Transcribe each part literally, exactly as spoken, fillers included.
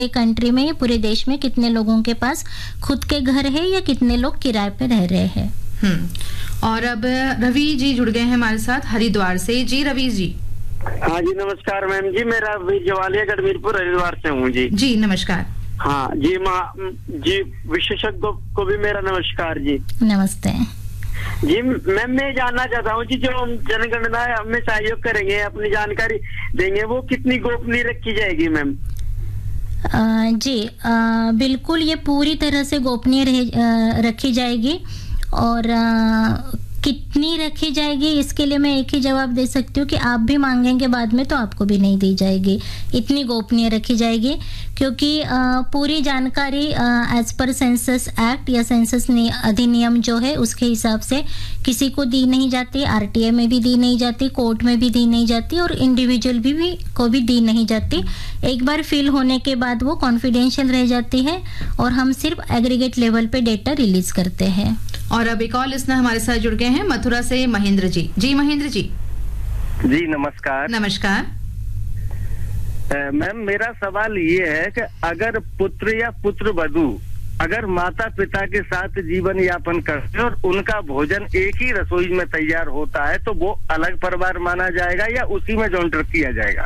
Country में, पूरे देश में कितने लोगों के पास खुद के घर है या कितने लोग किराए पे रह रहे हैं। हम्म और अब रवि जी जुड़ गए हैं हमारे साथ हरिद्वार से। जी रवि जी। हाँ जी नमस्कार मैम जी, मेरा जवालिया गढ़मीरपुर हरिद्वार से हूँ जी। जी नमस्कार। हाँ जी माँ जी, विशेषज्ञों को भी मेरा नमस्कार जी। नमस्ते जी मैम, मैं जानना चाहता हूँ जी, जो हम जनगणना हमें सहयोग करेंगे, अपनी जानकारी देंगे, वो कितनी गोपनीय रखी जाएगी मैम? आ, जी आ, बिल्कुल ये पूरी तरह से गोपनीय रखी जाएगी। और आ, कितनी रखी जाएगी इसके लिए मैं एक ही जवाब दे सकती हूँ कि आप भी मांगेंगे बाद में तो आपको भी नहीं दी जाएगी। इतनी गोपनीय रखी जाएगी क्योंकि आ, पूरी जानकारी एज पर सेंसस एक्ट या सेंसस अधिनियम जो है उसके हिसाब से किसी को दी नहीं जाती, आरटीए में भी दी नहीं जाती, कोर्ट में भी दी नहीं जाती और इंडिविजुअल भी, भी को भी दी नहीं जाती। एक बार फिल होने के बाद वो कॉन्फिडेंशियल रह जाती है और हम सिर्फ एग्रीगेट लेवल पे डेटा रिलीज करते हैं। और अब एक और लिसनर हमारे साथ जुड़ गए हैं मथुरा से, महेंद्र जी। जी महेंद्र जी। जी नमस्कार। नमस्कार मैम, मेरा सवाल ये है कि अगर पुत्र या पुत्र वधू अगर माता पिता के साथ जीवन यापन करते हैं और उनका भोजन एक ही रसोई में तैयार होता है तो वो अलग परिवार माना जाएगा या उसी में जॉइंट किया जाएगा?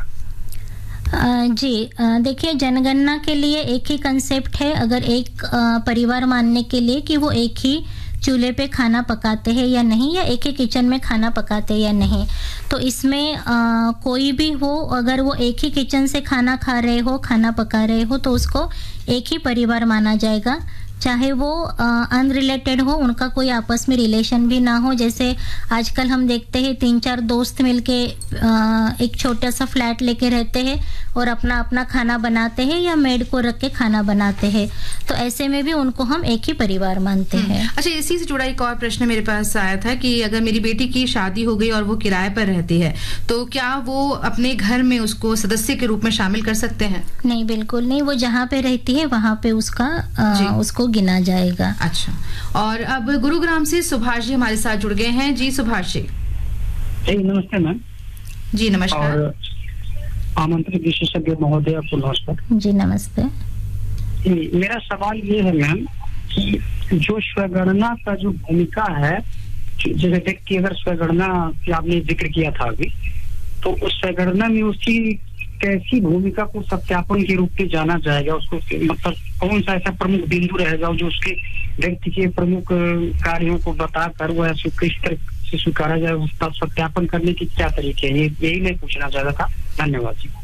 जी देखिए, जनगणना के लिए एक ही कंसेप्ट है, अगर एक आ, परिवार मानने के लिए कि वो एक ही चूल्हे पे खाना पकाते हैं या नहीं, या एक ही किचन में खाना पकाते हैं या नहीं। तो इसमें आ, कोई भी हो, अगर वो एक ही किचन से खाना खा रहे हो, खाना पका रहे हो, तो उसको एक ही परिवार माना जाएगा, चाहे वो अनरिलेटेड हो, उनका कोई आपस में रिलेशन भी ना हो। जैसे आजकल हम देखते हैं तीन चार दोस्त मिलके आ, एक छोटा सा फ्लैट लेके रहते हैं और अपना अपना खाना बनाते हैं या मेड को रख के खाना बनाते हैं, तो ऐसे में भी उनको हम एक ही परिवार मानते हैं। अच्छा, इसी से जुड़ा एक और प्रश्न मेरे पास आया था कि अगर मेरी बेटी की शादी हो गई और वो किराए पर रहती है तो क्या वो अपने घर में उसको सदस्य के रूप में शामिल कर सकते हैं? नहीं, बिल्कुल नहीं। वो जहाँ पे रहती है वहाँ पे उसका आ, उसको गिना जाएगा। अच्छा, और अब गुरुग्राम से सुभाष जी हमारे साथ जुड़ गए हैं। जी सुभाष जी। जी नमस्ते मैम। जी नमस्कार। और आमंत्रित विशेषज्ञ महोदय को नमस्कार। जी नमस्ते। मेरा सवाल ये है मैम कि जो स्वगणना का जो भूमिका है, जैसे व्यक्ति अगर स्वगणना की आपने जिक्र किया था अभी, तो उस स्वगणना में उसकी कैसी भूमिका को सत्यापन के रूप में जाना जाएगा? उसको मतलब कौन सा ऐसा प्रमुख बिंदु रहेगा जो उसके व्यक्ति के प्रमुख कार्यों को बताकर वह किस तरह से स्वीकारा जाए, उसका सत्यापन करने के क्या तरीके हैं, यही मैं पूछना चाहता था। धन्यवाद जी।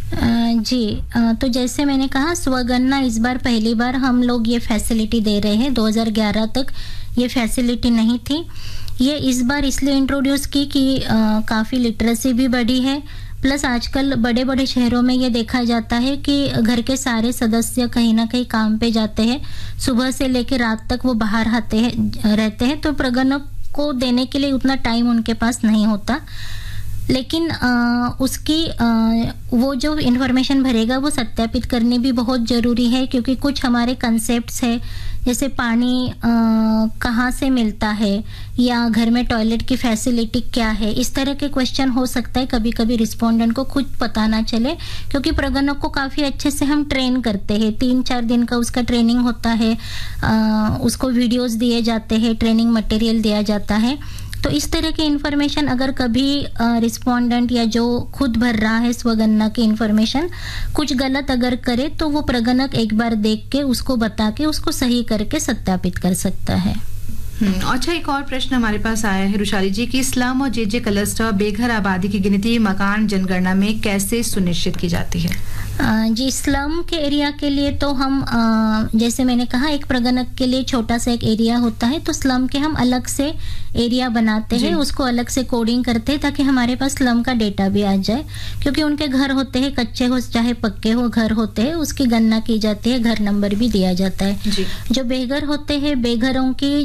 जी तो जैसे मैंने कहा, स्वगणना इस बार पहली बार हम लोग ये फैसिलिटी दे रहे हैं। दो हज़ार ग्यारह तक ये फैसिलिटी नहीं थी। ये इस बार इसलिए इंट्रोड्यूस की कि आ, काफ़ी लिटरेसी भी बढ़ी है, प्लस आजकल बड़े बड़े शहरों में ये देखा जाता है कि घर के सारे सदस्य कहीं ना कहीं काम पे जाते हैं, सुबह से लेकर रात तक वो बाहर आते हैं रहते हैं, तो प्रगणक को देने के लिए उतना टाइम उनके पास नहीं होता। लेकिन आ, उसकी आ, वो जो इन्फॉर्मेशन भरेगा वो सत्यापित करनी भी बहुत ज़रूरी है, क्योंकि कुछ हमारे कंसेप्ट्स है, जैसे पानी कहाँ से मिलता है या घर में टॉयलेट की फैसिलिटी क्या है, इस तरह के क्वेश्चन हो सकता है कभी कभी रिस्पोंडेंट को खुद पता ना चले, क्योंकि प्रगणक को काफ़ी अच्छे से हम ट्रेन करते हैं। तीन चार दिन का उसका ट्रेनिंग होता है, आ, उसको वीडियोस दिए जाते हैं, ट्रेनिंग मटेरियल दिया जाता है। तो इस तरह की इन्फॉर्मेशन अगर कभी रिस्पोंडेंट या जो खुद भर रहा है स्वगणना की इन्फॉर्मेशन कुछ गलत अगर करे, तो वो प्रगणक एक बार देख के उसको बता के उसको सही करके सत्यापित कर सकता है। अच्छा, एक और प्रश्न हमारे पास आया है रुशाली जी की स्लम और जेजे क्लस्टर बेघर आबादी की गिनती मकान जनगणना में कैसे सुनिश्चित की जाती है? जी, स्लम के एरिया के लिए तो हम जैसे मैंने कहा एक प्रगणक के लिए छोटा सा एक एरिया होता है, तो स्लम के हम अलग से एरिया बनाते हैं, उसको अलग से कोडिंग करते हैं ताकि हमारे पास स्लम का डेटा भी आ जाए, क्योंकि उनके घर होते हैं, कच्चे हो चाहे पक्के हो घर होते हैं, उसकी गणना की जाती है, घर नंबर भी दिया जाता है। जी। जो बेघर होते हैं, बेघरों की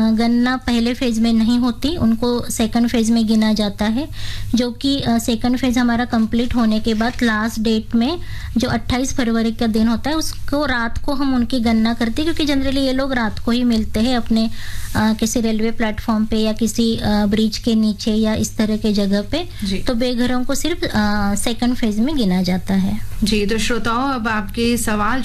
गणना पहले फेज में नहीं होती, उनको सेकंड फेज में गिना जाता है, जो कि सेकंड फेज हमारा कंप्लीट होने के बाद लास्ट डेट में जो अट्ठाईस फरवरी का दिन होता है उसको रात को हम उनकी गणना करते हैं, क्योंकि जनरली ये लोग रात को ही मिलते हैं अपने आ, किसी रेलवे प्लेटफॉर्म पे या किसी ब्रिज के नीचे या इस तरह के जगह पे। तो बेघरों को सिर्फ सेकंड फेज में गिना जाता है। जी, तो श्रोताओं अब आपके सवाल